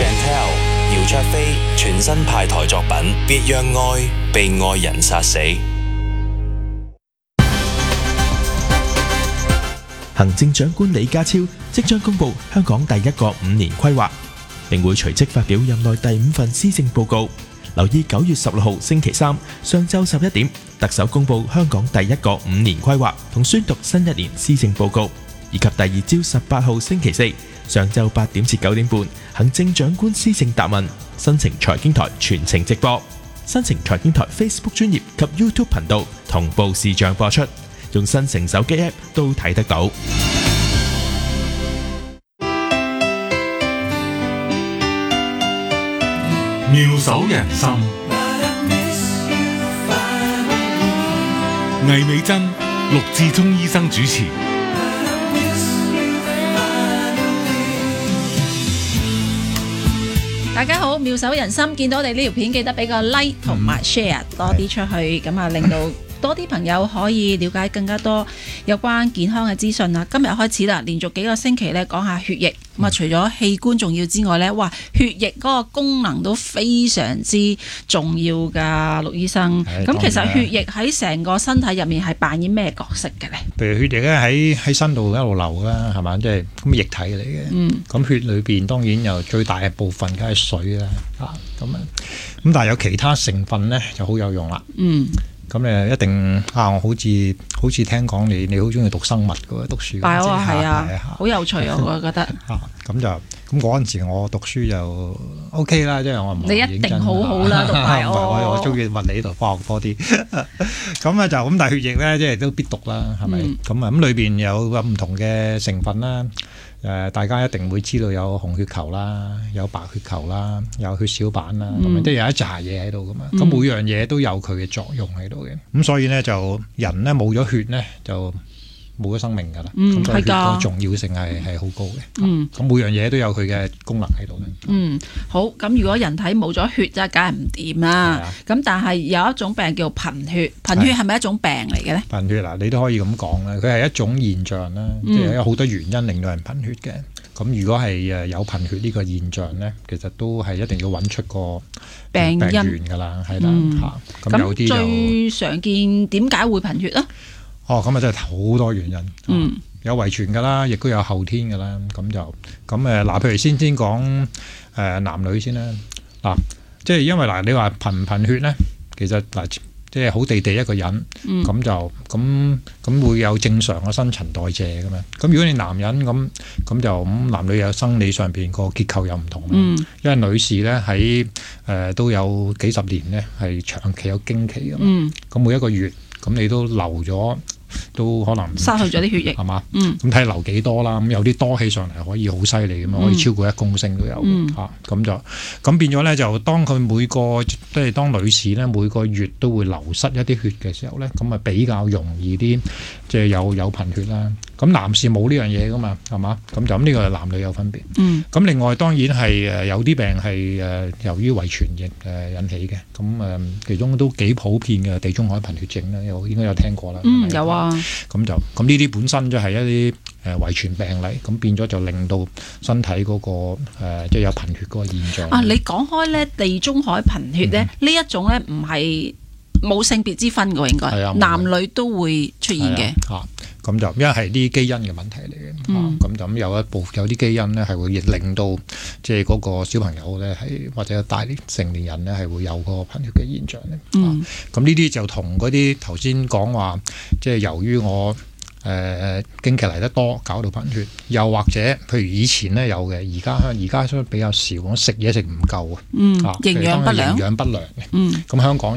Chantelle、姚卓飛全新派台作品《別讓愛被愛人殺死》。 行政長官李家超即將公布香港第一個5年規劃，並會隨即發表任內第5份施政報告。留意9月16號星期三上晝11點，特首公布香港第一個5年規劃同宣讀新一年施政報告，以及第二朝18號星期四上晝8點至9點半，行政長官施政答問，新城財經台全程直播，新城財經台 Facebook 專頁及 YouTube 頻道同步視像播出，用新城手機 App 都睇得到。 妙手仁心，魏美珍、陸志聰醫生主持。 大家好，妙手仁心，見到我哋呢條片記得俾個 like 同埋 share 多啲出去，咁啊令到多啲朋友可以了解更加多有關健康嘅資訊啦。今日開始啦，連續幾個星期咧講下血液。咁啊，除咗器官重要之外咧，哇，血液嗰個功能都非常之重要㗎，陸醫生。咁其實血液喺成個身體入面係扮演咩角色嘅咧？ 譬如血液咧喺身度一路流啦，係嘛，即係咁液體嚟嘅。咁血裏邊當然有最大嘅部分梗係水啦，咁但係有其他成分咧就好有用啦。咁你一定我好似聽講你好中意讀生物嘅，讀書。 係啊，好有趣啊，我覺得。 咁嗰陣時我讀書就 OK 啦，即係我唔你一定好好啦，讀埋我中意物理同化學多啲。咁啊就咁，但係血液咧即係都必讀啦，係咪？咁裏邊有唔同嘅成分啦。大家一定會知道有紅血球啦，有白血球啦，有血小板啦，咁即係有一紮嘢喺度噶嘛。咁每樣嘢都有佢嘅作用喺度嘅。咁所以咧就人咧冇咗血咧就冇咗生命㗎啦。咁所以血個重要性係好高嘅。咁每樣嘢都有佢嘅功能喺度嘅。 好。咁如果人體冇咗血就梗係唔掂啦。咁但係有一種病叫貧血，貧血係咪一種病嚟嘅咧？貧血嗱，你都可以咁講啦，佢係一種現象啦，即係有好多原因令到人貧血嘅。咁如果係有貧血呢個現象咧，其實都係一定要揾出個病源㗎啦，係啦嚇。咁有啲就最常見點解會貧血咧？ 咁啊真係好多原因。有遺傳㗎啦，亦都有後天㗎啦。譬如先講男女先啦。即係因為你話貧唔貧血咧，其實即係好地一個人，咁會有正常嘅新陳代謝㗎嘛。咁如果你男人咁男女有生理上邊個結構又唔同啦。因為女士咧喺都有幾十年咧係長期有經期㗎嘛。咁每一個月咁你都流咗。都可能失去咗啲血液， 係嘛？咁睇流幾多啦？咁有啲多起上嚟可以好犀利咁，可以超過1公升都有嚇。咁變咗咧，就當佢即係當女士咧每個月都會流失一啲血嘅時候咧，咁啊比較容易啲，即係有貧血啦。咁男士冇呢樣嘢噶嘛，係嘛？咁呢個係男女有分別。咁另外當然係有啲病係由於遺傳引起嘅。咁其中都幾普遍嘅地中海貧血症咧，應該有聽過啦。 有啊。 咁呢啲本身就係一啲遺傳病嚟，咁變咗就令到身體嗰個即係有貧血嗰個現象。你講開咧地中海貧血咧，呢一種咧唔係冇性別之分嘅，應該男女都會出現嘅。因為係啲基因嘅問題嚟嘅。咁有啲基因咧係會令到即係嗰個小朋友咧係或者大成年人咧係會有個貧血嘅現象咧。咁呢啲就同嗰啲頭先講話，即係由於我經期嚟得多搞到貧血，又或者譬如以前咧有嘅，而家比較少，我食嘢食唔夠營養不良嘅。咁香港